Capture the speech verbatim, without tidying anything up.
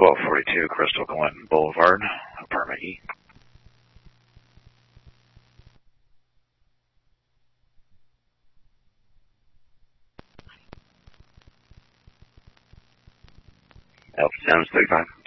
twelve forty-two Crystal Clinton Boulevard, apartment E. Alpha Sounds thirty-five.